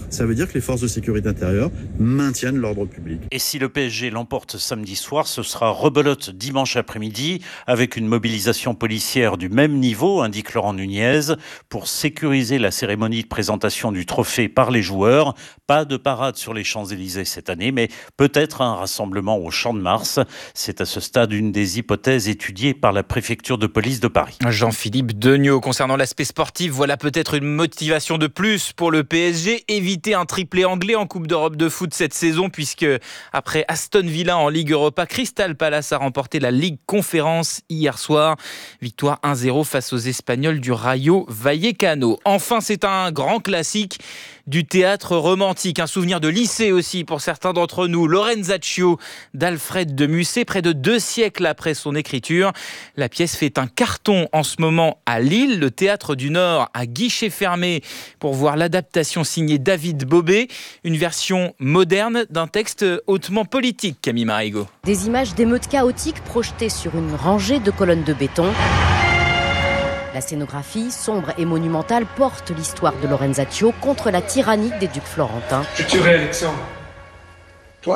ça veut dire que les forces de sécurité intérieure maintiennent l'ordre public. Et si le PSG l'emporte samedi soir, ce sera rebelote dimanche après-midi avec une mobilisation policière du même niveau, indique Laurent Nunez, pour sécuriser la cérémonie de présentation du trophée par les joueurs. Pas de parade sur les Champs-Élysées cette année, mais peut-être un rassemblement au Champ de Mars. C'est à ce stade une des hypothèses étudiées par la préfecture de police de Paris. Jean-Philippe Degnaud, concernant l'aspect sportif, voilà peut-être une motivation de plus pour le PSG. Éviter un triplé anglais en Coupe d'Europe de foot cette saison, puisque après Aston Villa en Ligue Europa, Crystal Palace a remporté la Ligue Conférence hier soir. Victoire 1-0 face aux Espagnols du Rayo Vallecano. Enfin, c'est un grand classique du théâtre romantique, un souvenir de lycée aussi pour certains d'entre nous. Lorenzaccio d'Alfred de Musset, près de 2 siècles après son écriture. La pièce fait un carton en ce moment à Lille, le Théâtre du Nord à guichet fermé pour voir l'adaptation signée David Bobet, une version moderne d'un texte hautement politique, Camille Marigot. Des images d'émeutes chaotiques projetées sur une rangée de colonnes de béton. La scénographie, sombre et monumentale, porte l'histoire de Lorenzaccio contre la tyrannie des ducs florentins. Je tuerai Alexandre. Toi ?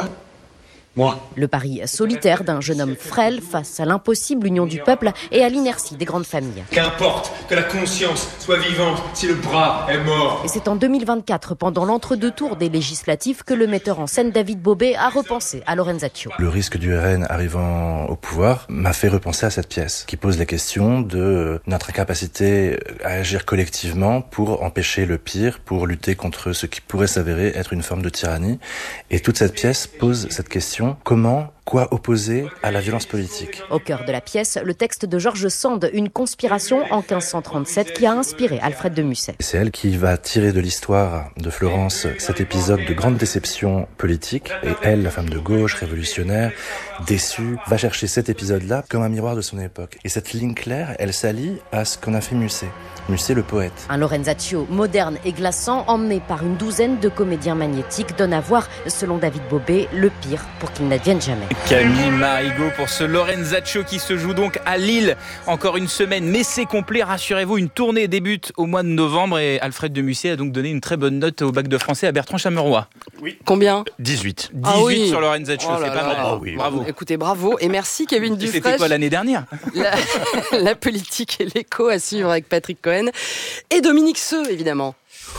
Moi. Le pari solitaire d'un jeune homme frêle face à l'impossible union du peuple et à l'inertie des grandes familles. Qu'importe que la conscience soit vivante si le bras est mort. Et c'est en 2024, pendant l'entre-deux tours des législatives, que le metteur en scène David Bobet a repensé à Lorenzaccio. Le risque du RN arrivant au pouvoir m'a fait repenser à cette pièce, qui pose la question de notre incapacité à agir collectivement pour empêcher le pire, pour lutter contre ce qui pourrait s'avérer être une forme de tyrannie. Et toute cette pièce pose cette question. Quoi opposer à la violence politique ? Au cœur de la pièce, le texte de George Sand, Une conspiration en 1537, qui a inspiré Alfred de Musset. C'est elle qui va tirer de l'histoire de Florence cet épisode de grande déception politique. Et elle, la femme de gauche, révolutionnaire, déçue, va chercher cet épisode-là comme un miroir de son époque. Et cette ligne claire, elle s'allie à ce qu'on a fait Musset. Musset, le poète. Un Lorenzaccio moderne et glaçant, emmené par une douzaine de comédiens magnétiques, donne à voir, selon David Bobet, le pire pour qu'il n'advienne jamais. Camille Marigot pour ce Lorenzaccio qui se joue donc à Lille. Encore une semaine, mais c'est complet. Rassurez-vous, une tournée débute au mois de novembre et Alfred de Musset a donc donné une très bonne note au bac de français à Bertrand Chameroy. Oui. Combien ? 18. 18 oui. Sur Lorenzaccio, Oh là c'est pas là. mal. oui. Bravo. Écoutez, bravo. Et merci Kevin Dufresne. C'était quoi l'année dernière ? La politique et l'écho à suivre avec Patrick Cohen. Et Dominique Seux, évidemment.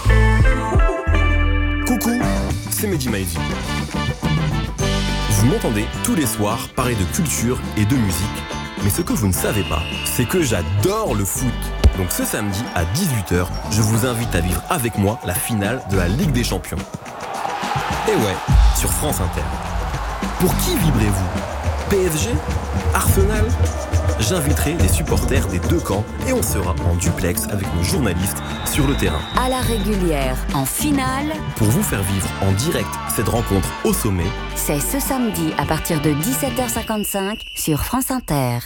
Coucou, c'est Mehdi Maizi. Vous m'entendez tous les soirs parler de culture et de musique. Mais ce que vous ne savez pas, c'est que j'adore le foot. Donc ce samedi à 18h, je vous invite à vivre avec moi la finale de la Ligue des Champions. Et ouais, sur France Inter. Pour qui vibrez-vous ? PSG ? Arsenal ? J'inviterai les supporters des deux camps et on sera en duplex avec nos journalistes sur le terrain. À la régulière, en finale, Pour vous faire vivre en direct cette rencontre au sommet, c'est ce samedi à partir de 17h55 sur France Inter.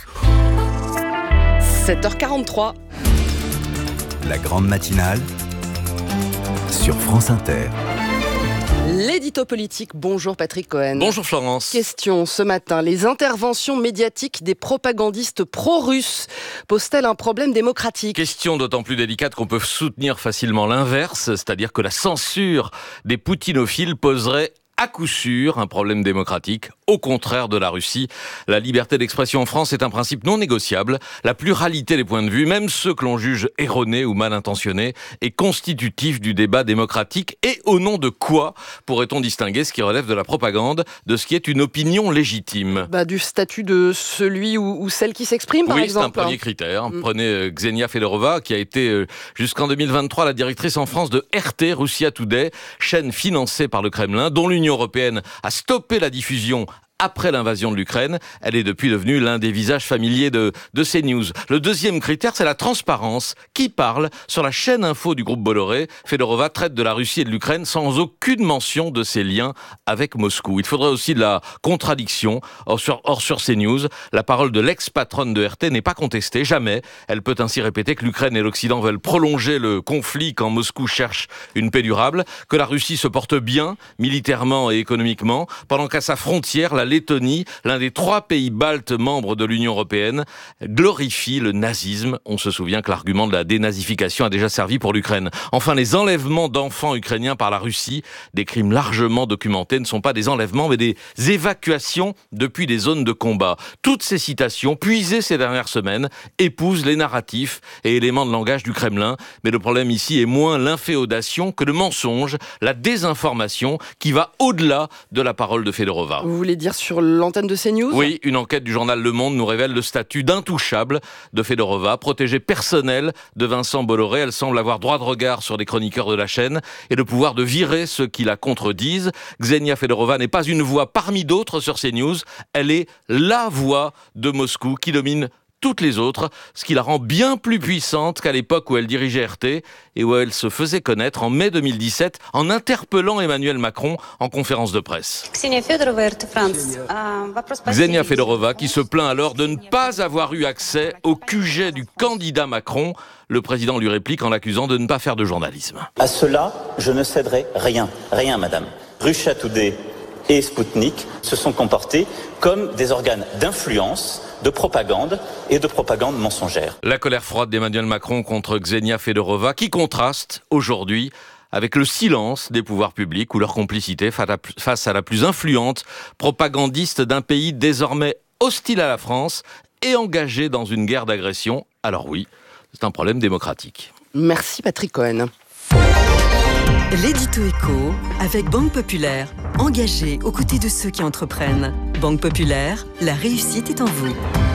7h43. La grande matinale sur France Inter. L'édito politique. Bonjour Patrick Cohen. Bonjour Florence. Question ce matin. Les interventions médiatiques des propagandistes pro-russes posent-elles un problème démocratique ? Question d'autant plus délicate qu'on peut soutenir facilement l'inverse, c'est-à-dire que la censure des poutinophiles poserait à coup sûr un problème démocratique. Au contraire de la Russie, la liberté d'expression en France est un principe non négociable. La pluralité des points de vue, même ceux que l'on juge erronés ou mal intentionnés, est constitutif du débat démocratique. Et au nom de quoi pourrait-on distinguer ce qui relève de la propagande de ce qui est une opinion légitime ? Du statut de celui ou celle qui s'exprime, par exemple. Oui, c'est un premier critère. Prenez Ksenia Fedorova, qui a été jusqu'en 2023 la directrice en France de RT, Russia Today, chaîne financée par le Kremlin, dont l'Union européenne a stoppé la diffusion après l'invasion de l'Ukraine. Elle est depuis devenue l'un des visages familiers de CNews. Le deuxième critère, c'est la transparence. Qui parle sur la chaîne info du groupe Bolloré ? Fedorova traite de la Russie et de l'Ukraine sans aucune mention de ses liens avec Moscou. Il faudrait aussi de la contradiction. Or sur CNews, la parole de l'ex-patronne de RT n'est pas contestée, jamais. Elle peut ainsi répéter que l'Ukraine et l'Occident veulent prolonger le conflit quand Moscou cherche une paix durable, que la Russie se porte bien, militairement et économiquement, pendant qu'à sa frontière, la Lettonie, l'un des 3 pays baltes membres de l'Union européenne, glorifie le nazisme. On se souvient que l'argument de la dénazification a déjà servi pour l'Ukraine. Enfin, les enlèvements d'enfants ukrainiens par la Russie, des crimes largement documentés, ne sont pas des enlèvements mais des évacuations depuis des zones de combat. Toutes ces citations, puisées ces dernières semaines, épousent les narratifs et éléments de langage du Kremlin. Mais le problème ici est moins l'inféodation que le mensonge, la désinformation qui va au-delà de la parole de Fedorova. Vous voulez dire sur l'antenne de CNews ? Oui, une enquête du journal Le Monde nous révèle le statut d'intouchable de Fedorova, protégée personnelle de Vincent Bolloré. Elle semble avoir droit de regard sur les chroniqueurs de la chaîne et le pouvoir de virer ceux qui la contredisent. Ksenia Fedorova n'est pas une voix parmi d'autres sur CNews, elle est la voix de Moscou qui domine toutes les autres, ce qui la rend bien plus puissante qu'à l'époque où elle dirigeait RT et où elle se faisait connaître en mai 2017 en interpellant Emmanuel Macron en conférence de presse. Ksenia Fedorova qui se plaint alors de ne pas avoir eu accès au QG du candidat Macron. Le président lui réplique en l'accusant de ne pas faire de journalisme. À cela, je ne céderai rien, madame. Russia Today et Sputnik se sont comportés comme des organes d'influence, de propagande et de propagande mensongère. La colère froide d'Emmanuel Macron contre Ksenia Fedorova qui contraste aujourd'hui avec le silence des pouvoirs publics ou leur complicité face à la plus influente propagandiste d'un pays désormais hostile à la France et engagé dans une guerre d'agression. Alors oui, c'est un problème démocratique. Merci Patrick Cohen. L'édito éco avec Banque Populaire, engagée aux côtés de ceux qui entreprennent. Banque Populaire, la réussite est en vous.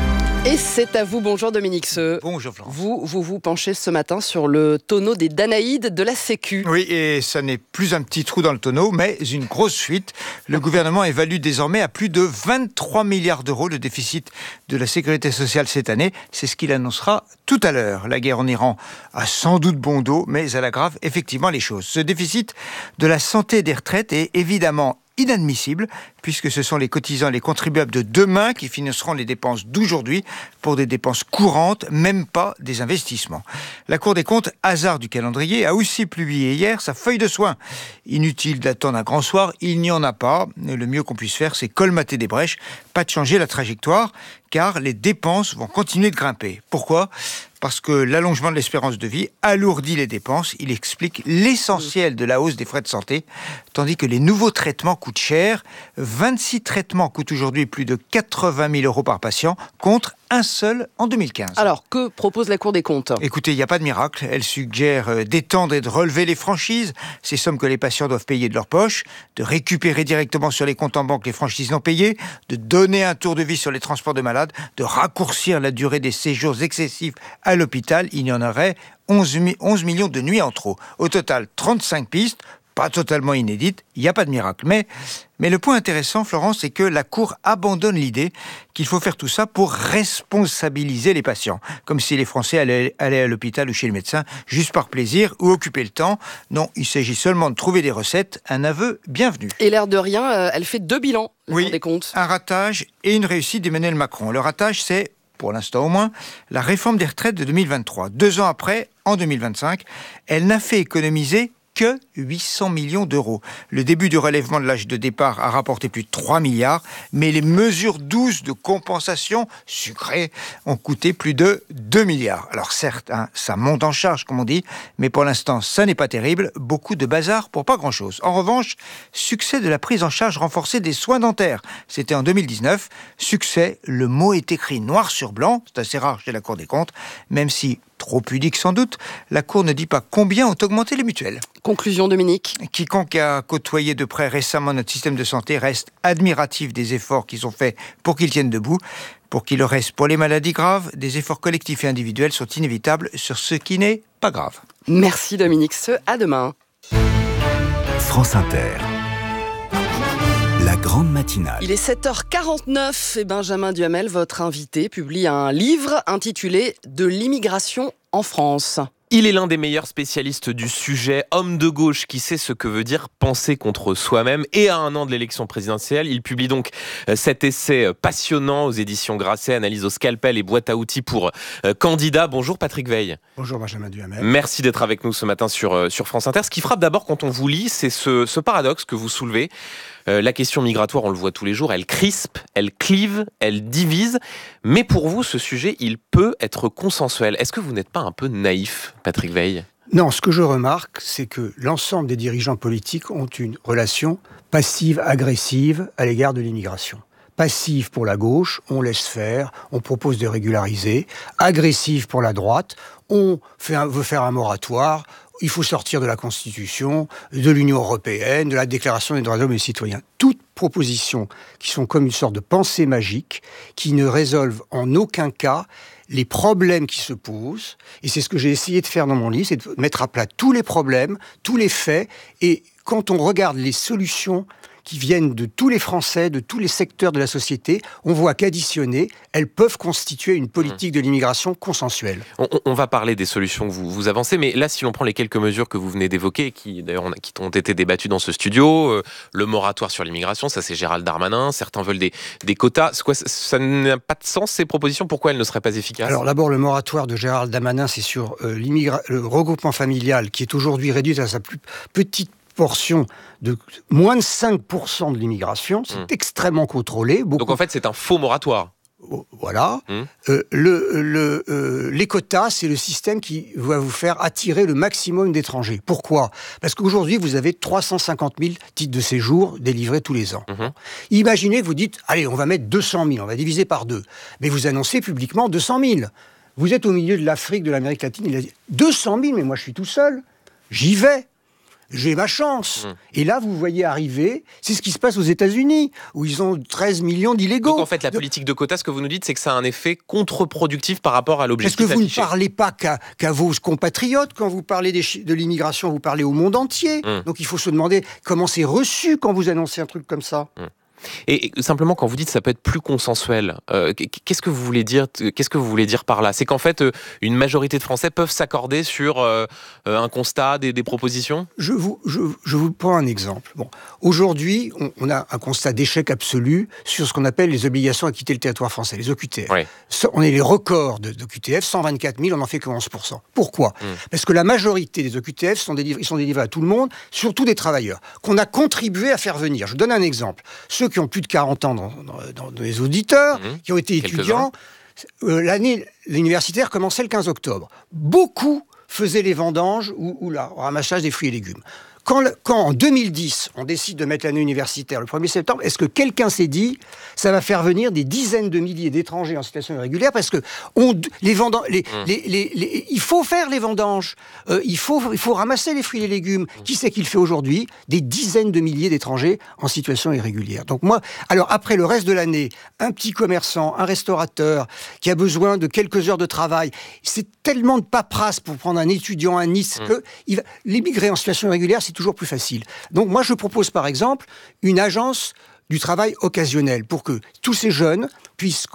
Et c'est à vous, bonjour Dominique Seux. Bonjour Florence. Vous penchez ce matin sur le tonneau des Danaïdes de la Sécu. Oui, et ça n'est plus un petit trou dans le tonneau, mais une grosse fuite. Le gouvernement évalue désormais à plus de 23 milliards d'euros le déficit de la sécurité sociale cette année. C'est ce qu'il annoncera tout à l'heure. La guerre en Iran a sans doute bon dos, mais elle aggrave effectivement les choses. Ce déficit de la santé et des retraites est évidemment inadmissible, puisque ce sont les cotisants et les contribuables de demain qui financeront les dépenses d'aujourd'hui pour des dépenses courantes, même pas des investissements. La Cour des comptes, hasard du calendrier, a aussi publié hier sa feuille de soins. Inutile d'attendre un grand soir, il n'y en a pas. Le mieux qu'on puisse faire, c'est colmater des brèches, pas de changer la trajectoire, car les dépenses vont continuer de grimper. Pourquoi ? Parce que l'allongement de l'espérance de vie alourdit les dépenses. Il explique l'essentiel de la hausse des frais de santé, tandis que les nouveaux traitements coûtent cher. 26 traitements coûtent aujourd'hui plus de 80 000 euros par patient, contre un seul en 2015. Alors, que propose la Cour des comptes ? Écoutez, il n'y a pas de miracle. Elle suggère d'étendre et de relever les franchises, ces sommes que les patients doivent payer de leur poche, de récupérer directement sur les comptes en banque les franchises non payées, de donner un tour de vis sur les transports de malades, de raccourcir la durée des séjours excessifs à l'hôpital. Il y en aurait 11 millions de nuits en trop. Au total, 35 pistes, pas totalement inédites, il n'y a pas de miracle. Mais le point intéressant, Florence, c'est que la Cour abandonne l'idée qu'il faut faire tout ça pour responsabiliser les patients. Comme si les Français allaient à l'hôpital ou chez le médecin juste par plaisir ou occuper le temps. Non, il s'agit seulement de trouver des recettes, un aveu bienvenu. Et l'air de rien, elle fait 2 bilans, la Cour des comptes. Un ratage et une réussite d'Emmanuel Macron. Le ratage, c'est, pour l'instant au moins, la réforme des retraites de 2023. 2 ans après, en 2025, elle n'a fait économiser que 800 millions d'euros. Le début du relèvement de l'âge de départ a rapporté plus de 3 milliards, mais les mesures douces de compensation sucrées ont coûté plus de 2 milliards. Alors certes, ça monte en charge, comme on dit, mais pour l'instant, ça n'est pas terrible. Beaucoup de bazar pour pas grand-chose. En revanche, succès de la prise en charge renforcée des soins dentaires. C'était en 2019. Succès, le mot est écrit noir sur blanc, c'est assez rare chez la Cour des comptes, même si trop pudique sans doute, la Cour ne dit pas combien ont augmenté les mutuelles. Conclusion, Dominique. Quiconque a côtoyé de près récemment notre système de santé reste admiratif des efforts qui sont faits pour qu'il tienne debout. Pour qu'il le reste pour les maladies graves, des efforts collectifs et individuels sont inévitables sur ce qui n'est pas grave. Merci Dominique Seux, à demain. France Inter. La grande matinale. Il est 7h49 et Benjamin Duhamel, votre invité, publie un livre intitulé « De l'immigration en France ». Il est l'un des meilleurs spécialistes du sujet, homme de gauche qui sait ce que veut dire penser contre soi-même. Et à un an de l'élection présidentielle, il publie donc cet essai passionnant aux éditions Grasset, analyse au scalpel et boîte à outils pour candidats. Bonjour Patrick Veil. Bonjour Benjamin Duhamel. Merci d'être avec nous ce matin sur France Inter. Ce qui frappe d'abord quand on vous lit, c'est ce paradoxe que vous soulevez. La question migratoire, on le voit tous les jours, elle crispe, elle clive, elle divise. Mais pour vous, ce sujet, il peut être consensuel. Est-ce que vous n'êtes pas un peu naïf, Patrick Veil ? Non, ce que je remarque, c'est que l'ensemble des dirigeants politiques ont une relation passive-agressive à l'égard de l'immigration. Passive pour la gauche, on laisse faire, on propose de régulariser. Agressive pour la droite, on veut faire un moratoire. Il faut sortir de la Constitution, de l'Union européenne, de la Déclaration des droits de l'homme et des citoyens. Toutes propositions qui sont comme une sorte de pensée magique, qui ne résolvent en aucun cas les problèmes qui se posent. Et c'est ce que j'ai essayé de faire dans mon livre, c'est de mettre à plat tous les problèmes, tous les faits. Et quand on regarde les solutions qui viennent de tous les Français, de tous les secteurs de la société, on voit qu'additionnées, elles peuvent constituer une politique de l'immigration consensuelle. On va parler des solutions que vous avancez, mais là, si l'on prend les quelques mesures que vous venez d'évoquer, qui d'ailleurs qui ont été débattues dans ce studio, le moratoire sur l'immigration, ça c'est Gérald Darmanin, certains veulent des quotas. Ça n'a pas de sens, ces propositions, pourquoi elles ne seraient pas efficaces ? Alors d'abord, le moratoire de Gérald Darmanin, c'est sur le regroupement familial, qui est aujourd'hui réduit à sa plus petite portion de moins de 5% de l'immigration, c'est extrêmement contrôlé. Donc en fait, c'est un faux moratoire. Voilà. Les quotas, c'est le système qui va vous faire attirer le maximum d'étrangers. Pourquoi ? Parce qu'aujourd'hui, vous avez 350 000 titres de séjour délivrés tous les ans. Imaginez que vous dites, allez, on va mettre 200 000, on va diviser par 2. Mais vous annoncez publiquement 200 000. Vous êtes au milieu de l'Afrique, de l'Amérique latine, il a dit 200 000, mais moi je suis tout seul. J'y vais. J'ai ma chance. Et là, vous voyez arriver, c'est ce qui se passe aux États-Unis, où ils ont 13 millions d'illégaux. Donc en fait, la politique de quotas, ce que vous nous dites, c'est que ça a un effet contre-productif par rapport à l'objectif affiché. Parce que vous affiché. ne parlez pas qu'à vos compatriotes. Quand vous parlez de l'immigration, vous parlez au monde entier. Donc il faut se demander comment c'est reçu quand vous annoncez un truc comme ça. Et simplement, quand vous dites ça peut être plus consensuel, qu'est-ce que vous voulez dire ? Qu'est-ce que vous voulez dire par là ? C'est qu'en fait, une majorité de Français peuvent s'accorder sur un constat, des propositions ? Je vous prends un exemple. Bon, aujourd'hui, on a un constat d'échec absolu sur ce qu'on appelle les obligations à quitter le territoire français, les OQTF. Oui. On est les records d'OQTF, 124 000, on n'en fait que 11%. Pourquoi ? Parce que la majorité des OQTF sont délivrés à tout le monde, surtout des travailleurs, qu'on a contribué à faire venir. Je vous donne un exemple. Ceux qui ont plus de 40 ans dans les auditeurs, qui ont été étudiants, l'année universitaire commençait le 15 octobre. Beaucoup faisaient les vendanges ou le ramassage des fruits et légumes. Quand en 2010, on décide de mettre l'année universitaire le 1er septembre, est-ce que quelqu'un s'est dit ça va faire venir des dizaines de milliers d'étrangers en situation irrégulière parce que il faut faire les vendanges, il faut ramasser les fruits et les légumes. Qui c'est qui le fait aujourd'hui ? Des dizaines de milliers d'étrangers en situation irrégulière. Donc alors après le reste de l'année, un petit commerçant, un restaurateur qui a besoin de quelques heures de travail, c'est tellement de paperasse pour prendre un étudiant à Nice que l'immigré en situation irrégulière, c'est toujours plus facile. Donc moi, je propose par exemple une agence du travail occasionnel pour que tous ces jeunes puissent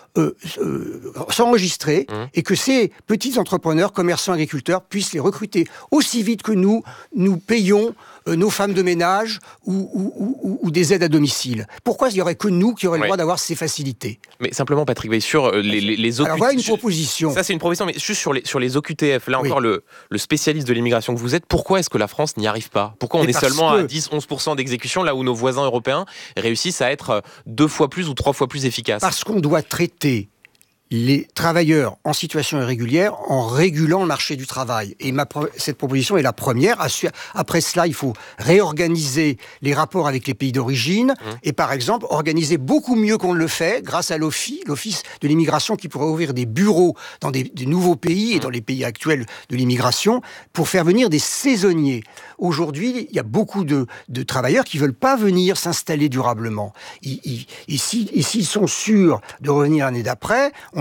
s'enregistrer et que ces petits entrepreneurs, commerçants, agriculteurs puissent les recruter aussi vite que nous payons nos femmes de ménage ou des aides à domicile. Pourquoi il n'y aurait que nous qui aurions le droit d'avoir ces facilités ? Mais simplement, Patrick Veil, sur les OQTF... Alors voilà une proposition. Ça, c'est une proposition, mais juste sur les OQTF, là encore, le spécialiste de l'immigration que vous êtes, pourquoi est-ce que la France n'y arrive pas ? Pourquoi on est seulement à 10-11% d'exécution, là où nos voisins européens réussissent à être 2 fois plus ou 3 fois plus efficaces ? Parce qu'on doit traiter les travailleurs en situation irrégulière en régulant le marché du travail. Et cette proposition est la première. Après cela, il faut réorganiser les rapports avec les pays d'origine et par exemple organiser beaucoup mieux qu'on le fait grâce à l'Office de l'immigration qui pourrait ouvrir des bureaux dans des nouveaux pays et dans les pays actuels de l'immigration pour faire venir des saisonniers. Aujourd'hui, il y a beaucoup de travailleurs qui ne veulent pas venir s'installer durablement. Et s'ils sont sûrs de revenir l'année d'après, on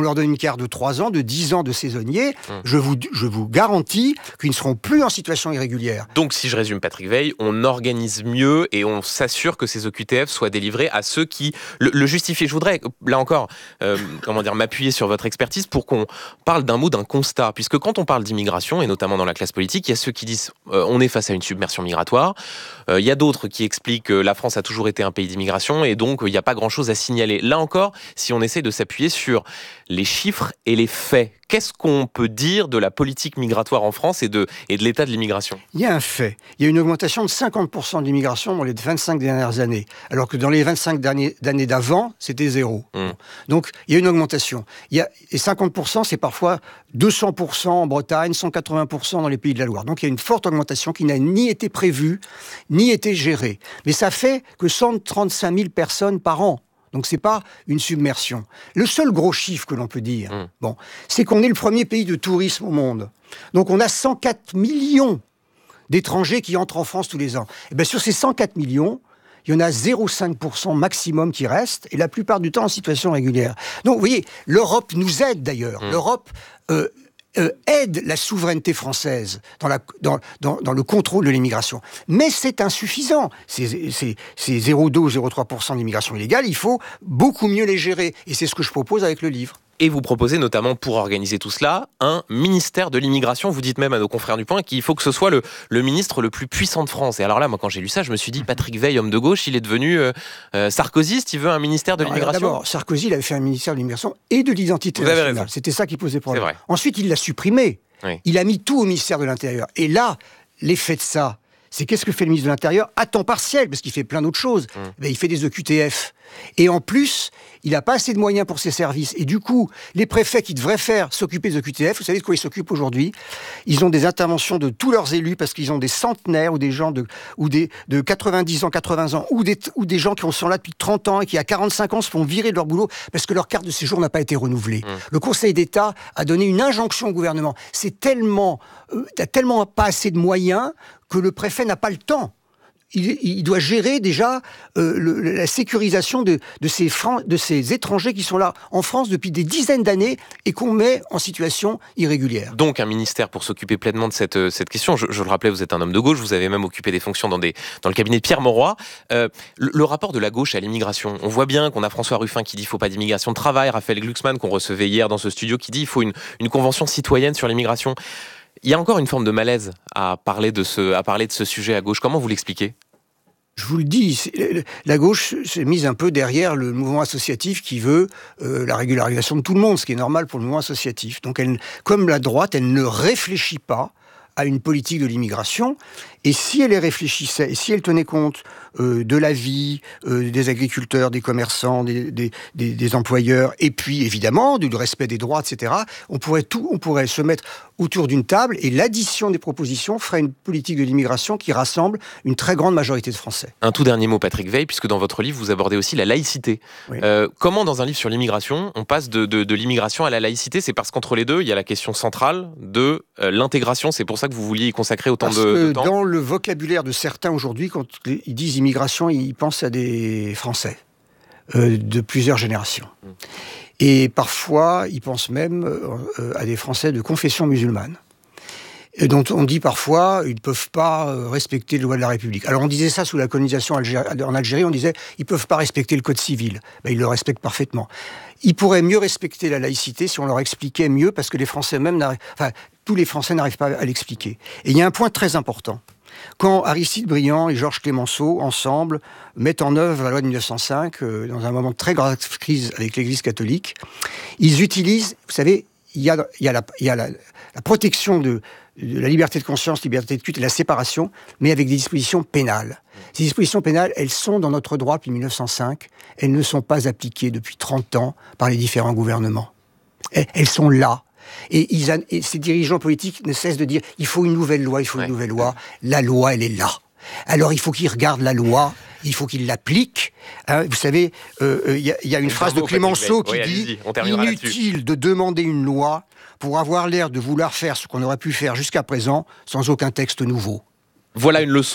on leur donne une carte de 3 ans, de 10 ans de saisonniers. Je vous garantis qu'ils ne seront plus en situation irrégulière. Donc, si je résume, Patrick Weil, on organise mieux et on s'assure que ces OQTF soient délivrés à ceux qui le justifient. Je voudrais, là encore, m'appuyer sur votre expertise pour qu'on parle d'un constat. Puisque quand on parle d'immigration, et notamment dans la classe politique, il y a ceux qui disent on est face à une submersion migratoire. Il y a d'autres qui expliquent que la France a toujours été un pays d'immigration et donc il n'y a pas grand-chose à signaler. Là encore, si on essaie de s'appuyer sur les chiffres et les faits, qu'est-ce qu'on peut dire de la politique migratoire en France et de l'état de l'immigration ? Il y a un fait. Il y a une augmentation de 50% de l'immigration dans les 25 dernières années, alors que dans les 25 années d'avant, c'était 0. Donc, il y a une augmentation. Et 50%, c'est parfois 200% en Bretagne, 180% dans les Pays de la Loire. Donc, il y a une forte augmentation qui n'a ni été prévue, ni été gérée. Mais ça fait que 135 000 personnes par an. Donc, c'est pas une submersion. Le seul gros chiffre que l'on peut dire, c'est qu'on est le premier pays de tourisme au monde. Donc, on a 104 millions d'étrangers qui entrent en France tous les ans. Et bien, sur ces 104 millions, il y en a 0,5% maximum qui restent, et la plupart du temps en situation régulière. Donc, vous voyez, l'Europe nous aide d'ailleurs. L'Europe aide la souveraineté française dans le contrôle de l'immigration. Mais c'est insuffisant. Ces 0,2 ou 0,3% d'immigration illégale, il faut beaucoup mieux les gérer. Et c'est ce que je propose avec le livre. Et vous proposez notamment, pour organiser tout cela, un ministère de l'immigration. Vous dites même à nos confrères du Point qu'il faut que ce soit le ministre le plus puissant de France. Et alors là, moi, quand j'ai lu ça, je me suis dit, Patrick Weil, homme de gauche, il est devenu sarkozyste, il veut un ministère de l'immigration. D'abord, Sarkozy, il avait fait un ministère de l'immigration et de l'identité nationale. C'était ça qui posait problème. Ensuite, il l'a supprimé. Oui. Il a mis tout au ministère de l'Intérieur. Et là, l'effet de ça, c'est qu'est-ce que fait le ministre de l'Intérieur à temps partiel, parce qu'il fait plein d'autres choses. Il fait des EQTF. Et en plus, il n'a pas assez de moyens pour ses services. Et du coup, les préfets qui devraient s'occuper des EQTF, vous savez de quoi ils s'occupent aujourd'hui ? Ils ont des interventions de tous leurs élus, parce qu'ils ont des centenaires ou des gens de 90 ans, 80 ans, ou des gens qui sont là depuis 30 ans et qui, à 45 ans, se font virer de leur boulot parce que leur carte de séjour n'a pas été renouvelée. Le Conseil d'État a donné une injonction au gouvernement. C'est tellement pas assez de moyens que le préfet n'a pas le temps. Il doit gérer déjà la sécurisation de ces étrangers qui sont là en France depuis des dizaines d'années et qu'on met en situation irrégulière. Donc un ministère pour s'occuper pleinement de cette question. Je le rappelais, vous êtes un homme de gauche, vous avez même occupé des fonctions dans le cabinet de Pierre Mauroy. Le rapport de la gauche à l'immigration, on voit bien qu'on a François Ruffin qui dit qu'il ne faut pas d'immigration de travail, Raphaël Glucksmann qu'on recevait hier dans ce studio qui dit qu'il faut une convention citoyenne sur l'immigration. Il y a encore une forme de malaise à parler de ce sujet à gauche. Comment vous l'expliquez ? Je vous le dis, la gauche s'est mise un peu derrière le mouvement associatif qui veut la régularisation de tout le monde, ce qui est normal pour le mouvement associatif. Donc, comme la droite, elle ne réfléchit pas à une politique de l'immigration. Et si elle y réfléchissait, et si elle tenait compte de la vie des agriculteurs, des commerçants, des employeurs, et puis évidemment du respect des droits, etc., on pourrait se mettre autour d'une table et l'addition des propositions ferait une politique de l'immigration qui rassemble une très grande majorité de Français. Un tout dernier mot, Patrick Weil, puisque dans votre livre, vous abordez aussi la laïcité. Oui. Comment, dans un livre sur l'immigration, on passe de l'immigration à la laïcité ? C'est parce qu'entre les deux, il y a la question centrale de l'intégration. C'est pour ça que vous vouliez y consacrer autant de temps ? Dans le vocabulaire de certains aujourd'hui, quand ils disent immigration, ils pensent à des Français de plusieurs générations. Et parfois, ils pensent même à des Français de confession musulmane. Et dont on dit parfois, ils ne peuvent pas respecter les lois de la République. Alors on disait ça sous la colonisation en Algérie, on disait, ils ne peuvent pas respecter le code civil. Ben, ils le respectent parfaitement. Ils pourraient mieux respecter la laïcité si on leur expliquait mieux, parce que les Français tous les Français n'arrivent pas à l'expliquer. Et il y a un point très important. Quand Aristide Briand et Georges Clemenceau, ensemble, mettent en œuvre la loi de 1905, dans un moment de très grave crise avec l'Église catholique, ils utilisent, vous savez, il y a la protection de la liberté de conscience, liberté de culte et la séparation, mais avec des dispositions pénales. Ces dispositions pénales, elles sont dans notre droit depuis 1905, elles ne sont pas appliquées depuis 30 ans par les différents gouvernements. Elles sont là. Et ces dirigeants politiques ne cessent de dire « il faut une nouvelle loi, il faut une nouvelle loi ». La loi, elle est là. Alors il faut qu'ils regardent la loi, il faut qu'ils l'appliquent. Vous savez, il y a une phrase de Clemenceau qui dit « inutile de demander une loi pour avoir l'air de vouloir faire ce qu'on aurait pu faire jusqu'à présent sans aucun texte nouveau ». Voilà une leçon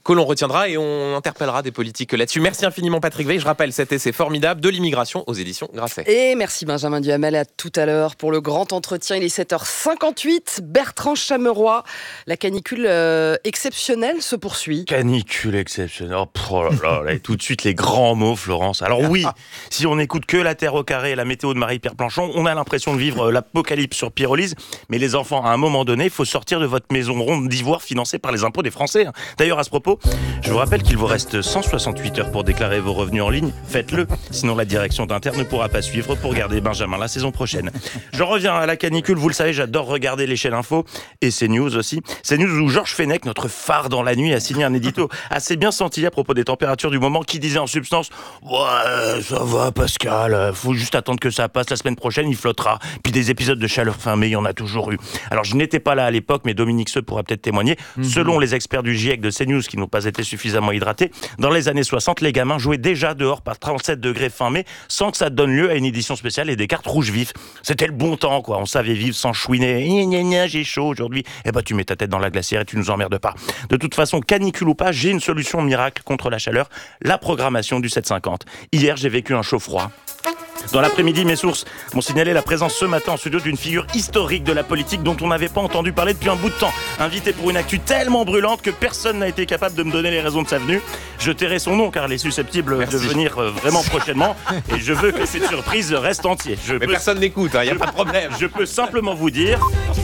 que l'on retiendra et on interpellera des politiques là-dessus. Merci infiniment Patrick Veil. Je rappelle cet essai formidable de l'immigration aux éditions Grasset. Et merci Benjamin Duhamel, à tout à l'heure pour le grand entretien. Il est 7h58. Bertrand Chameroy, la canicule exceptionnelle se poursuit. Canicule exceptionnelle. Oh là là, et tout de suite les grands mots, Florence. Alors oui, si on n'écoute que la Terre au carré et la météo de Marie-Pierre Planchon, on a l'impression de vivre l'apocalypse sur Pyrolyse. Mais les enfants, à un moment donné, il faut sortir de votre maison ronde d'ivoire financée par les impôts des Français. D'ailleurs, à ce propos, je vous rappelle qu'il vous reste 168 heures pour déclarer vos revenus en ligne. Faites-le, sinon la direction d'Inter ne pourra pas suivre pour garder Benjamin la saison prochaine. J'en reviens à la canicule. Vous le savez, j'adore regarder les chaînes info et CNews aussi. CNews où Georges Fenech, notre phare dans la nuit, a signé un édito assez bien senti à propos des températures du moment qui disait en substance « Ouais, ça va Pascal, faut juste attendre que ça passe, la semaine prochaine il flottera. Puis des épisodes de chaleur fin mai, il y en a toujours eu. » Alors je n'étais pas là à l'époque, mais Dominique Seux pourra peut-être témoigner. Selon les experts du GIEC de CNews qui n'ont pas été suffisamment hydratés, dans les années 60, les gamins jouaient déjà dehors par 37 degrés fin mai sans que ça donne lieu à une édition spéciale et des cartes rouges vifs. C'était le bon temps, quoi. On savait vivre sans chouiner. J'ai chaud aujourd'hui. Eh ben, tu mets ta tête dans la glacière et tu nous emmerdes pas. De toute façon, canicule ou pas, j'ai une solution miracle contre la chaleur. La programmation du 750. Hier, j'ai vécu un chaud froid. Dans l'après-midi, mes sources m'ont signalé la présence ce matin en studio d'une figure historique de la politique dont on n'avait pas entendu parler depuis un bout de temps. Invité pour une actu tellement brûlante que personne n'a été capable de me donner les raisons de sa venue. Je tairai son nom car elle est susceptible de venir vraiment prochainement et je veux que cette surprise reste entière. Personne n'écoute, il n'y a pas de problème. Je peux simplement vous dire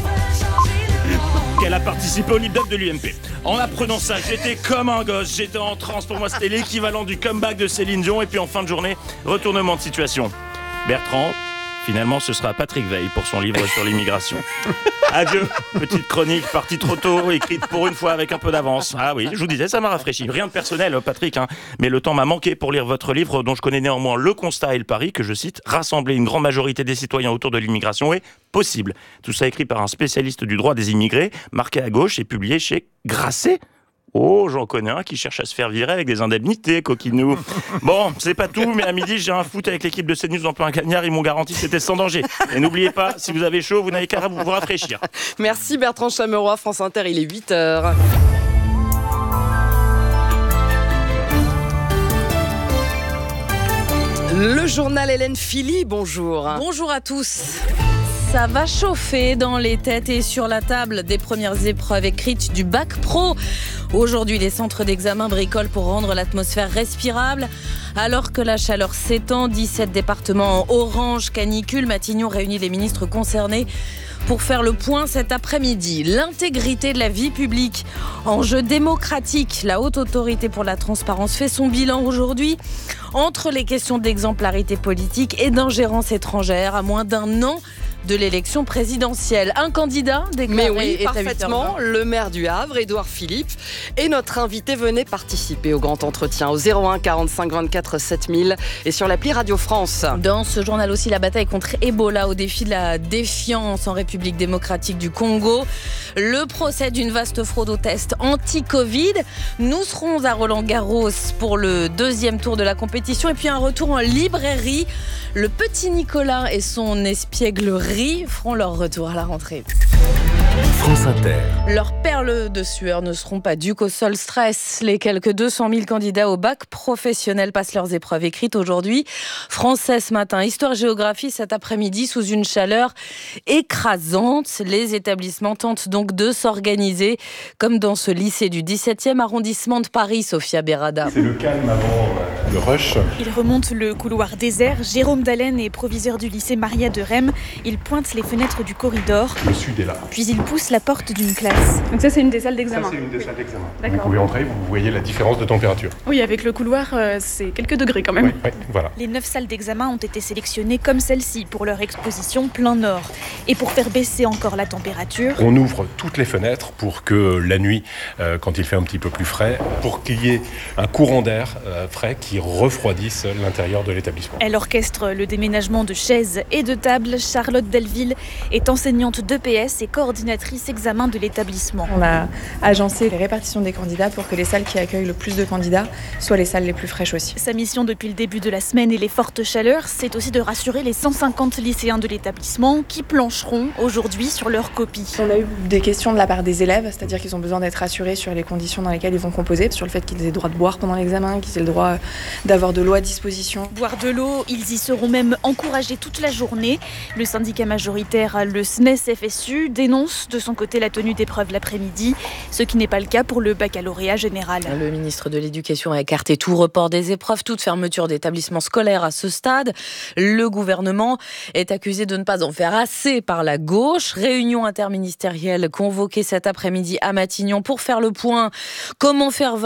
qu'elle a participé au lip-up de l'UMP. En apprenant ça, j'étais comme un gosse, j'étais en transe. Pour moi, c'était l'équivalent du comeback de Céline Dion. Et puis en fin de journée, retournement de situation. Bertrand, finalement, ce sera Patrick Veil pour son livre sur l'immigration. Adieu, petite chronique partie trop tôt, écrite pour une fois avec un peu d'avance. Ah oui, je vous disais, ça m'a rafraîchi. Rien de personnel, Patrick, mais le temps m'a manqué pour lire votre livre dont je connais néanmoins le constat et le pari que, je cite, rassembler une grande majorité des citoyens autour de l'immigration est possible. Tout ça écrit par un spécialiste du droit des immigrés, marqué à gauche et publié chez Grasset. Oh, j'en connais un qui cherche à se faire virer avec des indemnités, coquinou. Bon, c'est pas tout, mais à midi, j'ai un foot avec l'équipe de CNews en plein cagnard. Ils m'ont garanti que c'était sans danger. Et n'oubliez pas, si vous avez chaud, vous n'avez qu'à vous rafraîchir. Merci Bertrand Chameroy, France Inter, il est 8h. Le journal Hélène Philly, bonjour. Bonjour à tous. Ça va chauffer dans les têtes et sur la table des premières épreuves écrites du bac pro. Aujourd'hui, les centres d'examen bricolent pour rendre l'atmosphère respirable. Alors que la chaleur s'étend, 17 départements en orange canicule. Matignon réunit les ministres concernés pour faire le point cet après-midi. L'intégrité de la vie publique, enjeu démocratique. La Haute Autorité pour la Transparence fait son bilan aujourd'hui. Entre les questions d'exemplarité politique et d'ingérence étrangère, à moins d'un an de l'élection présidentielle. Un candidat déclaré. Mais oui, parfaitement, le maire du Havre, Édouard Philippe, et notre invité venait participer au grand entretien au 01 45 24 7000 et sur l'appli Radio France. Dans ce journal aussi, la bataille contre Ebola au défi de la défiance en République démocratique du Congo. Le procès d'une vaste fraude au test anti-Covid. Nous serons à Roland-Garros pour le deuxième tour de la compétition et puis un retour en librairie. Le petit Nicolas et son espièglerie feront leur retour à la rentrée. France Inter. Leurs perles de sueur ne seront pas dues qu'au seul stress. Les quelques 200 000 candidats au bac professionnel passent leurs épreuves écrites aujourd'hui. Français ce matin, histoire-géographie cet après-midi sous une chaleur écrasante. Les établissements tentent donc de s'organiser comme dans ce lycée du 17e arrondissement de Paris, Sophia Berada. C'est le calme avant le rush. Il remonte le couloir désert. Jérôme Dallène est proviseur du lycée Maria de Rem. Il pointe les fenêtres du corridor. Le sud est là. Puis il pousse la porte d'une classe. Donc ça, c'est une des salles d'examen. Ça, c'est une des salles d'examen. D'accord. Vous pouvez entrer, vous voyez la différence de température. Oui, avec le couloir, c'est quelques degrés quand même. Oui, voilà. Les 9 salles d'examen ont été sélectionnées comme celle-ci pour leur exposition plein nord. Et pour faire baisser encore la température, on ouvre toutes les fenêtres pour que la nuit, quand il fait un petit peu plus frais, pour qu'il y ait un courant d'air frais qui qui refroidissent l'intérieur de l'établissement. Elle orchestre le déménagement de chaises et de tables. Charlotte Delville est enseignante d'EPS et coordinatrice examen de l'établissement. On a agencé les répartitions des candidats pour que les salles qui accueillent le plus de candidats soient les salles les plus fraîches aussi. Sa mission depuis le début de la semaine et les fortes chaleurs, c'est aussi de rassurer les 150 lycéens de l'établissement qui plancheront aujourd'hui sur leur copie. On a eu des questions de la part des élèves, c'est-à-dire qu'ils ont besoin d'être rassurés sur les conditions dans lesquelles ils vont composer, sur le fait qu'ils aient le droit de boire pendant l'examen, qu'ils aient le droit d'avoir de l'eau à disposition. Boire de l'eau, ils y seront même encouragés toute la journée. Le syndicat majoritaire, le SNES-FSU, dénonce de son côté la tenue d'épreuves l'après-midi, ce qui n'est pas le cas pour le baccalauréat général. Le ministre de l'Éducation a écarté tout report des épreuves, toute fermeture d'établissements scolaires à ce stade. Le gouvernement est accusé de ne pas en faire assez par la gauche. Réunion interministérielle convoquée cet après-midi à Matignon pour faire le point. Comment faire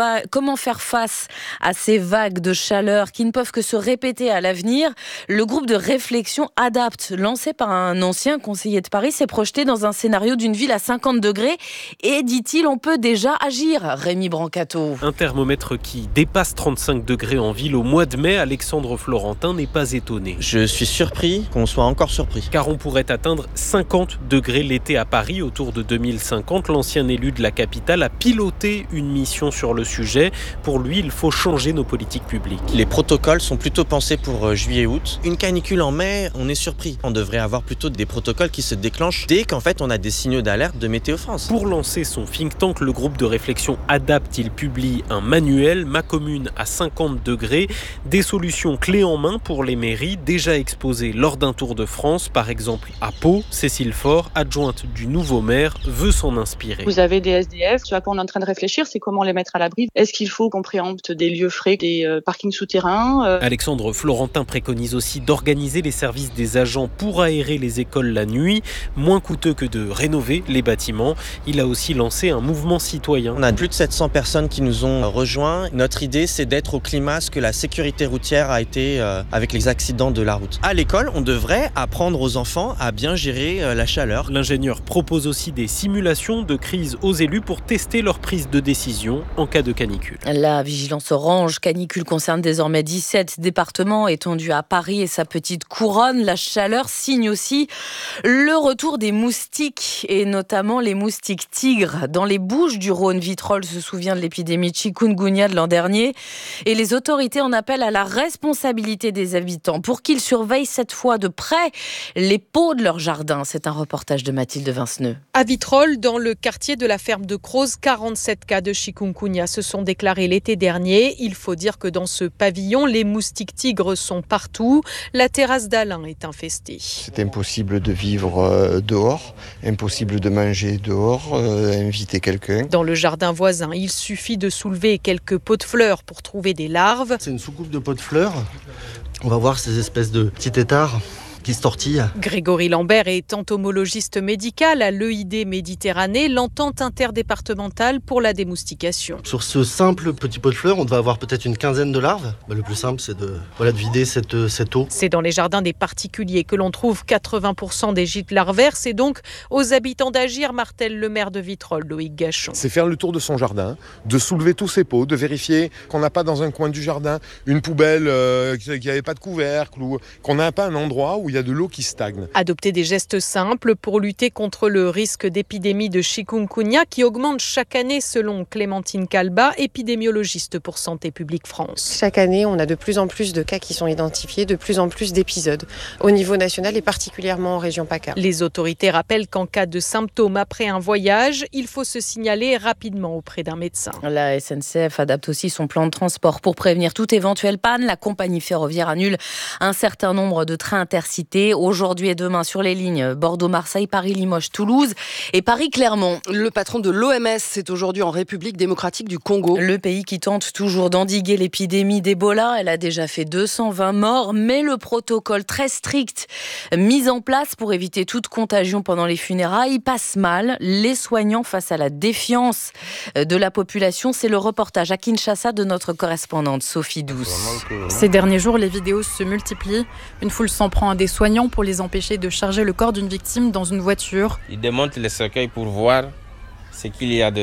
face à ces vagues de chaleur qui ne peuvent que se répéter à l'avenir? Le groupe de réflexion ADAPT, lancé par un ancien conseiller de Paris, s'est projeté dans un scénario d'une ville à 50 degrés et, dit-il, on peut déjà agir. Rémi Brancato. Un thermomètre qui dépasse 35 degrés en ville au mois de mai, Alexandre Florentin n'est pas étonné. Je suis surpris qu'on soit encore surpris. Car on pourrait atteindre 50 degrés l'été à Paris autour de 2050. L'ancien élu de la capitale a piloté une mission sur le sujet. Pour lui, il faut changer nos politiques publiques. Les protocoles sont plutôt pensés pour juillet-août. Une canicule en mai, on est surpris. On devrait avoir plutôt des protocoles qui se déclenchent dès qu'en fait on a des signaux d'alerte de Météo France. Pour lancer son think tank, le groupe de réflexion ADAPT, il publie un manuel, Ma commune à 50 degrés, des solutions clés en main pour les mairies déjà exposées lors d'un tour de France, par exemple à Pau. Cécile Faure, adjointe du nouveau maire, veut s'en inspirer. Vous avez des SDF, ce à quoi on est en train de réfléchir, c'est comment les mettre à l'abri. Est-ce qu'il faut qu'on préempte des lieux frais, des parkings souterrains Alexandre Florentin préconise aussi d'organiser les services des agents pour aérer les écoles la nuit, moins coûteux que de rénover les bâtiments. Il a aussi lancé un mouvement citoyen. On a plus de 700 personnes qui nous ont rejoints. Notre idée, c'est d'être au climat ce que la sécurité routière a été avec les accidents de la route. À l'école, on devrait apprendre aux enfants à bien gérer la chaleur. L'ingénieur propose aussi des simulations de crise aux élus pour tester leur prise de décision en cas de canicule. La vigilance orange canicule concerne désormais 17 départements étendus à Paris et sa petite couronne. La chaleur signe aussi le retour des moustiques et notamment les moustiques tigres. Dans les Bouches-du-Rhône, Vitrolles se souvient de l'épidémie de chikungunya de l'an dernier et les autorités en appellent à la responsabilité des habitants pour qu'ils surveillent cette fois de près les pots de leur jardin. C'est un reportage de Mathilde Vinceneux. À Vitrolles, dans le quartier de la ferme de Croze, 47 cas de chikungunya se sont déclarés l'été dernier. Il faut dire que dans ce pavillon, les moustiques tigres sont partout. La terrasse d'Alain est infestée. C'est impossible de vivre dehors, impossible de manger dehors, inviter quelqu'un. Dans le jardin voisin, il suffit de soulever quelques pots de fleurs pour trouver des larves. C'est une soucoupe de pots de fleurs. On va voir ces espèces de petits têtards qui se tortille. Grégory Lambert est entomologiste médical à l'EID Méditerranée, l'entente interdépartementale pour la démoustication. Sur ce simple petit pot de fleurs, on devait avoir peut-être une quinzaine de larves. Le plus simple, c'est de vider cette eau. C'est dans les jardins des particuliers que l'on trouve 80% des gîtes larvaires. C'est donc aux habitants d'agir, martèle le maire de Vitrolles, Loïc Gachon. C'est faire le tour de son jardin, de soulever tous ses pots, de vérifier qu'on n'a pas dans un coin du jardin une poubelle qui n'avait pas de couvercle ou qu'on n'a pas un endroit où il y a de l'eau qui stagne. Adopter des gestes simples pour lutter contre le risque d'épidémie de chikungunya qui augmente chaque année selon Clémentine Calba, épidémiologiste pour Santé publique France. Chaque année, on a de plus en plus de cas qui sont identifiés, de plus en plus d'épisodes au niveau national et particulièrement en région PACA. Les autorités rappellent qu'en cas de symptômes après un voyage, il faut se signaler rapidement auprès d'un médecin. La SNCF adapte aussi son plan de transport pour prévenir toute éventuelle panne. La compagnie ferroviaire annule un certain nombre de trains intercités aujourd'hui et demain sur les lignes Bordeaux-Marseille, Paris-Limoges-Toulouse et Paris-Clermont. Le patron de l'OMS est aujourd'hui en République démocratique du Congo. Le pays qui tente toujours d'endiguer l'épidémie d'Ebola. Elle a déjà fait 220 morts, mais le protocole très strict mis en place pour éviter toute contagion pendant les funérailles passe mal. Les soignants face à la défiance de la population, c'est le reportage à Kinshasa de notre correspondante Sophie Douce. Ces derniers jours, les vidéos se multiplient. Une foule s'en prend à des soignants pour les empêcher de charger le corps d'une victime dans une voiture. Ils démontent les cercueils pour voir ce qu'il y a dedans.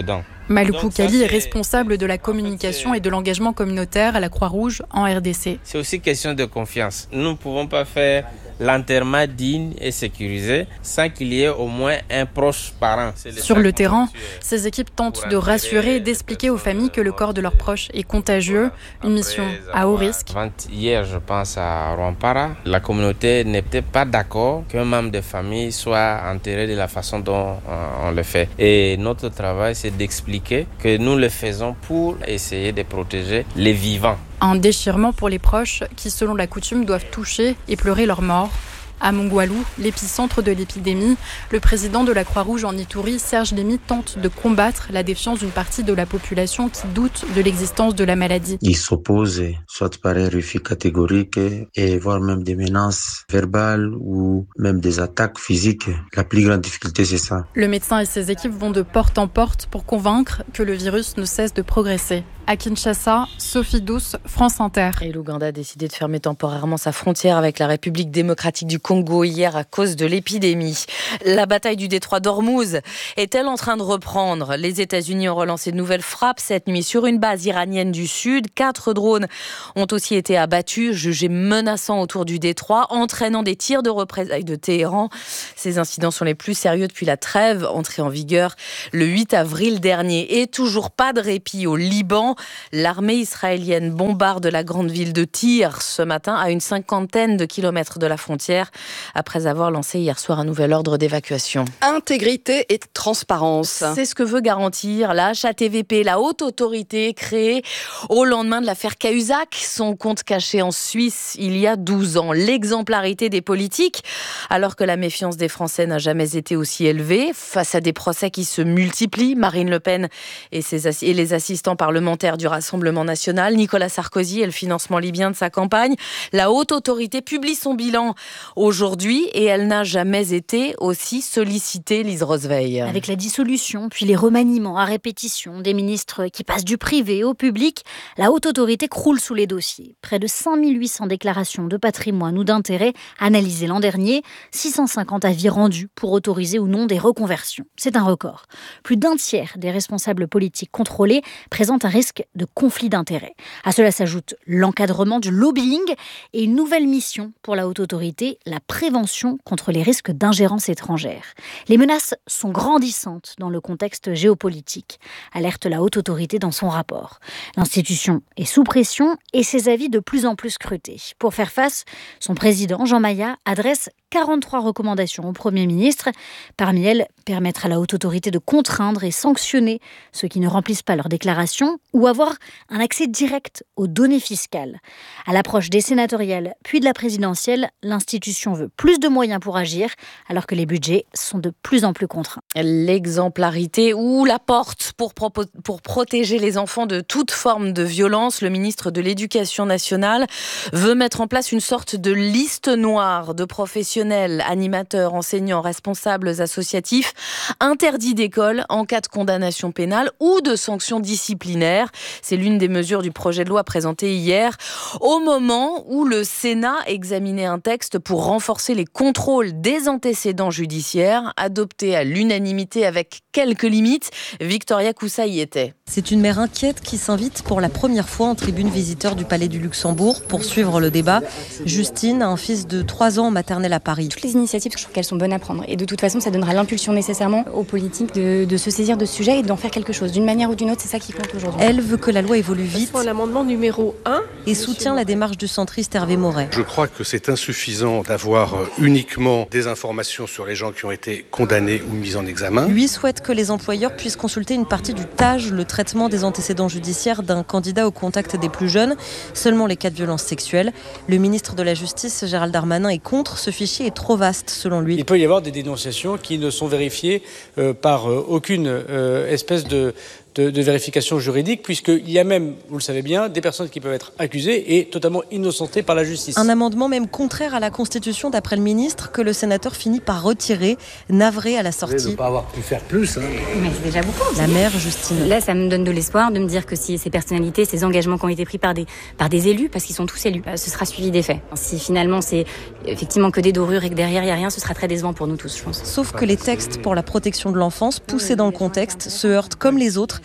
Maloufou Kali est responsable de la communication et de l'engagement communautaire à la Croix-Rouge en RDC. C'est aussi question de confiance. Nous ne pouvons pas faire l'enterrement digne et sécurisé sans qu'il y ait au moins un proche parent. Sur le terrain, ces équipes tentent de rassurer et d'expliquer aux familles que le corps de leurs proches est contagieux, une mission à haut risque. Hier, je pense à Rwampara, la communauté n'était pas d'accord qu'un membre de famille soit enterré de la façon dont on le fait. Et notre travail, c'est d'expliquer que nous le faisons pour essayer de protéger les vivants. Un déchirement pour les proches qui, selon la coutume, doivent toucher et pleurer leurs morts. À Mongwalou, l'épicentre de l'épidémie, le président de la Croix-Rouge en Ituri, Serge Lémy, tente de combattre la défiance d'une partie de la population qui doute de l'existence de la maladie. Ils s'opposent, soit par un refus catégorique, et voire même des menaces verbales ou même des attaques physiques. La plus grande difficulté, c'est ça. Le médecin et ses équipes vont de porte en porte pour convaincre que le virus ne cesse de progresser. À Kinshasa, Sophie Douce, France Inter. Et l'Ouganda a décidé de fermer temporairement sa frontière avec la République démocratique du Congo hier à cause de l'épidémie. La bataille du détroit d'Ormuz est-elle en train de reprendre ? Les États-Unis ont relancé de nouvelles frappes cette nuit sur une base iranienne du Sud. 4 drones ont aussi été abattus, jugés menaçants autour du détroit, entraînant des tirs de représailles de Téhéran. Ces incidents sont les plus sérieux depuis la trêve entrée en vigueur le 8 avril dernier. Et toujours pas de répit au Liban. L'armée israélienne bombarde la grande ville de Tyr ce matin à une 50aine de kilomètres de la frontière après avoir lancé hier soir un nouvel ordre d'évacuation. Intégrité et transparence. C'est ce que veut garantir la HATVP, la haute autorité créée au lendemain de l'affaire Cahuzac, son compte caché en Suisse il y a 12 ans. L'exemplarité des politiques, alors que la méfiance des Français n'a jamais été aussi élevée face à des procès qui se multiplient. Marine Le Pen et les assistants parlementaires du Rassemblement national, Nicolas Sarkozy et le financement libyen de sa campagne. La haute autorité publie son bilan aujourd'hui et elle n'a jamais été aussi sollicitée, Lise Rosveil. Avec la dissolution, puis les remaniements à répétition des ministres qui passent du privé au public, la haute autorité croule sous les dossiers. Près de 5800 déclarations de patrimoine ou d'intérêt analysées l'an dernier, 650 avis rendus pour autoriser ou non des reconversions. C'est un record. Plus d'un tiers des responsables politiques contrôlés présentent un risque de conflit d'intérêts. À cela s'ajoute l'encadrement du lobbying et une nouvelle mission pour la haute autorité, la prévention contre les risques d'ingérence étrangère. Les menaces sont grandissantes dans le contexte géopolitique, alerte la haute autorité dans son rapport. L'institution est sous pression et ses avis de plus en plus scrutés. Pour faire face, son président, Jean Maïa, adresse 43 recommandations au Premier ministre. Parmi elles, permettre à la haute autorité de contraindre et sanctionner ceux qui ne remplissent pas leurs déclarations ou avoir un accès direct aux données fiscales. À l'approche des sénatoriales puis de la présidentielle, l'institution veut plus de moyens pour agir alors que les budgets sont de plus en plus contraints. L'exemplarité ou la porte pour protéger les enfants de toute forme de violence. Le ministre de l'Éducation nationale veut mettre en place une sorte de liste noire de professionnels, animateurs, enseignants, responsables associatifs, interdits d'école en cas de condamnation pénale ou de sanctions disciplinaires. C'est l'une des mesures du projet de loi présenté hier, au moment où le Sénat examinait un texte pour renforcer les contrôles des antécédents judiciaires, adopté à l'unanimité avec quelques limites. Victoria Coussa y était. C'est une mère inquiète qui s'invite pour la première fois en tribune visiteur du Palais du Luxembourg pour suivre le débat. Justine a un fils de 3 ans en maternelle à Paris. Toutes les initiatives, je trouve qu'elles sont bonnes à prendre. Et de toute façon, ça donnera l'impulsion nécessairement aux politiques de se saisir de ce sujet et d'en faire quelque chose. D'une manière ou d'une autre, c'est ça qui compte aujourd'hui. Elle veut que la loi évolue vite. L'amendement numéro 1. Et soutient la démarche du centriste Hervé Moret. Je crois que c'est insuffisant d'avoir uniquement des informations sur les gens qui ont été condamnés ou mis en examen. Lui souhaite que les employeurs puissent consulter une partie du TAJ, le traitement des antécédents judiciaires d'un candidat au contact des plus jeunes, seulement les cas de violence sexuelle. Le ministre de la Justice, Gérald Darmanin, est contre. Ce fichier est trop vaste, selon lui. Il peut y avoir des dénonciations qui ne sont vérifiées par aucune espèce de vérification juridique, puisqu'il y a même, vous le savez bien, des personnes qui peuvent être accusées et totalement innocentées par la justice. Un amendement même contraire à la Constitution, d'après le ministre, que le sénateur finit par retirer, navré à la sortie. De ne pas avoir pu faire plus. Mais c'est déjà beaucoup. La mère, Justine. Là, ça me donne de l'espoir de me dire que si ces personnalités, ces engagements qui ont été pris par des élus, parce qu'ils sont tous élus, ce sera suivi des faits. Si finalement c'est effectivement que des dorures et que derrière il n'y a rien, ce sera très décevant pour nous tous, je pense. Sauf que les textes pour la protection de l'enfance, poussés dans le contexte, se heurtent comme les autres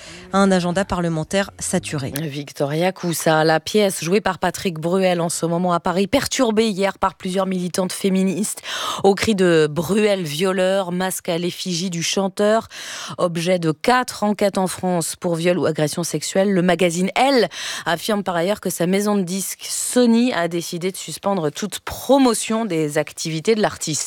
à un agenda parlementaire saturé. Victoria Coussa, la pièce jouée par Patrick Bruel en ce moment à Paris, perturbée hier par plusieurs militantes féministes au cri de Bruel violeur, masque à l'effigie du chanteur. Objet de 4 enquêtes en France pour viol ou agression sexuelle, le magazine Elle affirme par ailleurs que sa maison de disques Sony a décidé de suspendre toute promotion des activités de l'artiste.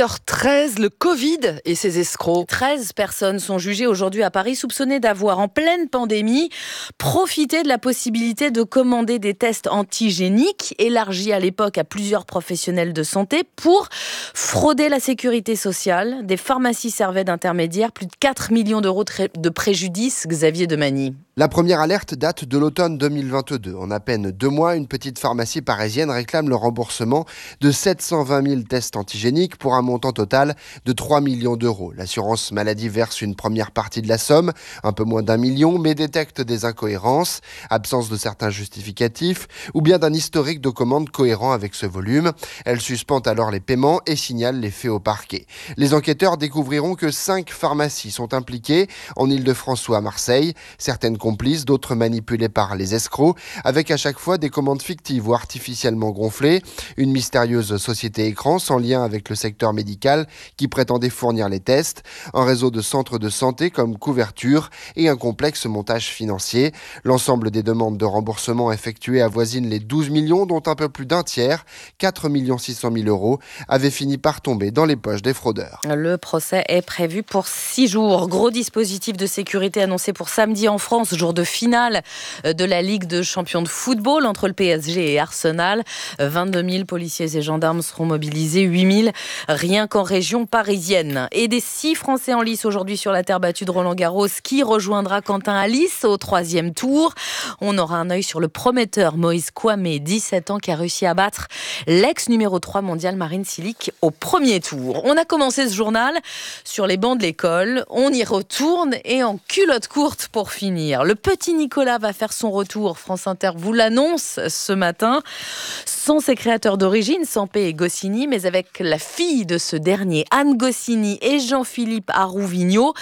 8h13, le Covid et ses escrocs. 13 personnes sont jugées aujourd'hui à Paris soupçonnées d'avoir, en pleine pandémie, profité de la possibilité de commander des tests antigéniques, élargis à l'époque à plusieurs professionnels de santé, pour frauder la sécurité sociale. Des pharmacies servaient d'intermédiaires, plus de 4 millions d'euros de préjudice, Xavier Demagny. La première alerte date de l'automne 2022. En à peine 2 mois, une petite pharmacie parisienne réclame le remboursement de 720 000 tests antigéniques pour un montant total de 3 millions d'euros. L'assurance maladie verse une première partie de la somme, un peu moins d'1 million, mais détecte des incohérences, absence de certains justificatifs ou bien d'un historique de commandes cohérent avec ce volume. Elle suspend alors les paiements et signale les faits au parquet. Les enquêteurs découvriront que 5 pharmacies sont impliquées en Île-de-France ou à Marseille. Certaines complices, d'autres manipulés par les escrocs, avec à chaque fois des commandes fictives ou artificiellement gonflées, une mystérieuse société écran sans lien avec le secteur médical qui prétendait fournir les tests, un réseau de centres de santé comme couverture et un complexe montage financier. L'ensemble des demandes de remboursement effectuées avoisine les 12 millions, dont un peu plus d'un tiers, 4 600 000 euros, avaient fini par tomber dans les poches des fraudeurs. Le procès est prévu pour 6 jours. Gros dispositif de sécurité annoncé pour samedi en France, jour de finale de la Ligue de champions de football entre le PSG et Arsenal. 22 000 policiers et gendarmes seront mobilisés, 8 000 rien qu'en région parisienne. Et des 6 Français en lice aujourd'hui sur la terre battue de Roland-Garros, qui rejoindra Quentin Alice au 3e tour. On aura un œil sur le prometteur Moïse Kouamé, 17 ans, qui a réussi à battre l'ex numéro 3 mondial Marine Cilic au 1er tour. On a commencé ce journal sur les bancs de l'école. On y retourne et en culotte courte pour finir. Le petit Nicolas va faire son retour. France Inter vous l'annonce ce matin. Sans ses créateurs d'origine, Sampé et Goscinny, mais avec la fille de ce dernier, Anne Goscinny et Jean-Philippe Arouvigno.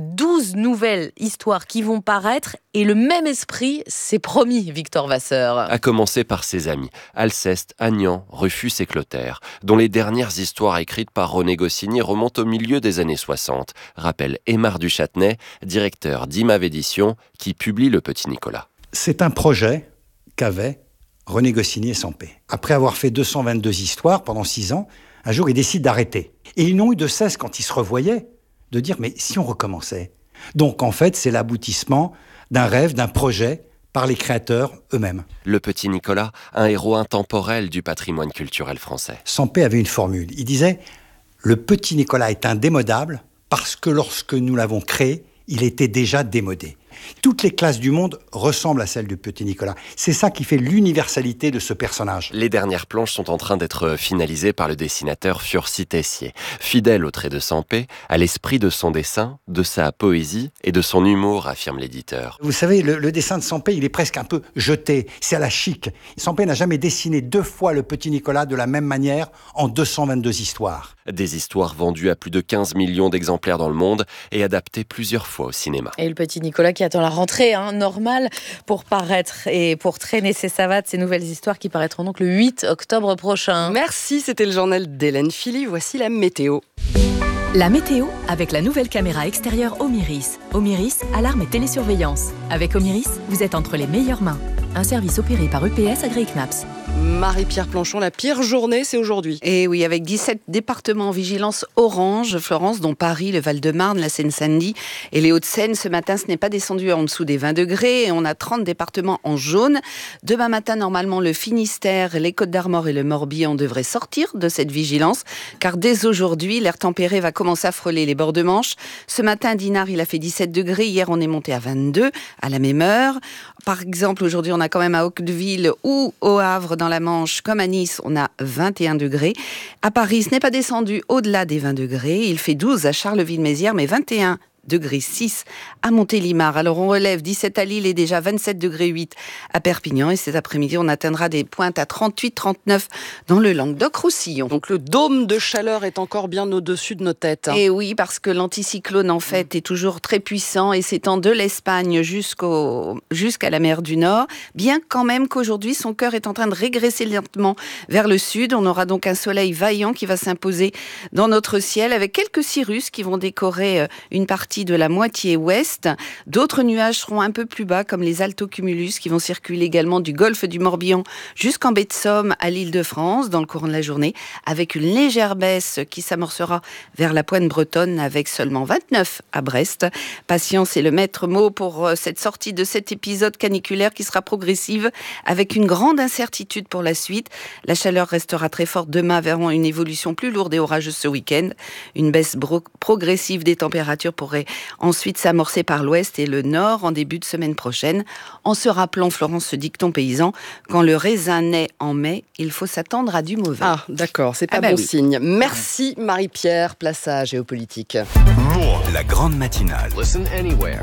12 nouvelles histoires qui vont paraître et le même esprit, c'est promis, Victor Vasseur. À commencer par ses amis, Alceste, Agnan, Rufus et Clotaire, dont les dernières histoires écrites par René Goscinny remontent au milieu des années 60, rappelle Aymar Duchâtenay, directeur d'Imav Éditions, qui publie Le Petit Nicolas. C'est un projet qu'avaient René Goscinny et Sampé. Après avoir fait 222 histoires pendant 6 ans, un jour ils décident d'arrêter. Et ils n'ont eu de cesse, quand ils se revoyaient, de dire « mais si on recommençait ?» Donc en fait, c'est l'aboutissement d'un rêve, d'un projet par les créateurs eux-mêmes. Le Petit Nicolas, un héros intemporel du patrimoine culturel français. Sampé avait une formule. Il disait « Le Petit Nicolas est indémodable parce que lorsque nous l'avons créé, il était déjà démodé. » Toutes les classes du monde ressemblent à celle du Petit Nicolas. C'est ça qui fait l'universalité de ce personnage. Les dernières planches sont en train d'être finalisées par le dessinateur Furcy Tessier. Fidèle au trait de Sampé, à l'esprit de son dessin, de sa poésie et de son humour, affirme l'éditeur. Vous savez, le dessin de Sampé, il est presque un peu jeté. C'est à la chic. Sampé n'a jamais dessiné 2 fois le Petit Nicolas de la même manière en 222 histoires. Des histoires vendues à plus de 15 millions d'exemplaires dans le monde et adaptées plusieurs fois au cinéma. Et le Petit Nicolas qui attend la rentrée normale pour paraître et pour traîner ses savates, ces nouvelles histoires qui paraîtront donc le 8 octobre prochain. Merci, c'était le journal d'Hélène Philly. Voici la météo. La météo avec la nouvelle caméra extérieure Omiris. Omiris, alarme et télésurveillance. Avec Omiris, vous êtes entre les meilleures mains. Un service opéré par UPS AgriKnaps. Marie-Pierre Planchon, la pire journée, c'est aujourd'hui. Et oui, avec 17 départements en vigilance orange, Florence, dont Paris, le Val-de-Marne, la Seine-Saint-Denis et les Hauts-de-Seine. Ce matin, ce n'est pas descendu en dessous des 20 degrés et on a 30 départements en jaune. Demain matin, normalement, le Finistère, les Côtes-d'Armor et le Morbihan devraient sortir de cette vigilance, car dès aujourd'hui, l'air tempéré va commencer à frôler les bords de Manche. Ce matin, à Dinard, il a fait 17 degrés. Hier, on est monté à 22 à la même heure. Par exemple, aujourd'hui, on a quand même à Octeville ou au Havre, dans la Manche, comme à Nice, on a 21 degrés. À Paris, ce n'est pas descendu au-delà des 20 degrés. Il fait 12 à Charleville-Mézières, mais 21 degrés 6 à Montélimar. Alors on relève 17 à Lille et déjà 27 degrés 8 à Perpignan. Et cet après-midi, on atteindra des pointes à 38-39 dans le Languedoc-Roussillon. Donc le dôme de chaleur est encore bien au-dessus de nos têtes. Et oui, parce que l'anticyclone, en fait, est toujours très puissant et s'étend de l'Espagne jusqu'à la mer du Nord, bien quand même qu'aujourd'hui, son cœur est en train de régresser lentement vers le sud. On aura donc un soleil vaillant qui va s'imposer dans notre ciel avec quelques cirrus qui vont décorer une partie de la moitié ouest. D'autres nuages seront un peu plus bas, comme les altocumulus qui vont circuler également du golfe du Morbihan jusqu'en baie de Somme à l'Île-de-France dans le courant de la journée, avec une légère baisse qui s'amorcera vers la pointe bretonne avec seulement 29 à Brest. Patience est le maître mot pour cette sortie de cet épisode caniculaire qui sera progressive avec une grande incertitude pour la suite. La chaleur restera très forte demain, verront une évolution plus lourde et orageuse ce week-end. Une baisse progressive des températures pourrait ensuite s'amorcer par l'ouest et le nord en début de semaine prochaine. En se rappelant, Florence, ce dicton paysan, quand le raisin naît en mai, il faut s'attendre à du mauvais. Ah, d'accord, c'est pas bon signe. Merci Marie-Pierre, place à Géopolitique. La grande matinale. Listen anywhere.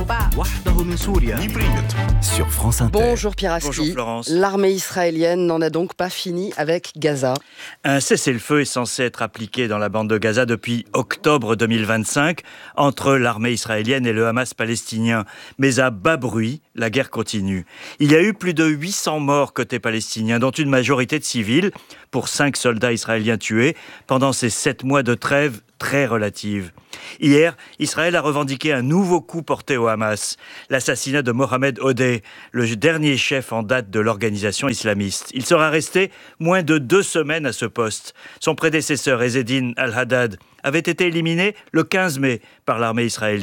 Sur France Inter. Bonjour Pierre Aski. Bonjour Florence. L'armée israélienne n'en a donc pas fini avec Gaza. Un cessez-le-feu est censé être appliqué dans la bande de Gaza depuis octobre 2025 entre l'armée israélienne et le Hamas palestinien. Mais à bas bruit, la guerre continue. Il y a eu plus de 800 morts côté palestinien, dont une majorité de civils, pour 5 soldats israéliens tués pendant ces 7 mois de trêve très relative. Hier, Israël a revendiqué un nouveau coup porté au Hamas, l'assassinat de Mohamed Odeh, le dernier chef en date de l'organisation islamiste. Il sera resté moins de 2 semaines à ce poste. Son prédécesseur, Ezzeddine al-Haddad, avait été éliminé le 15 mai par l'armée israélienne.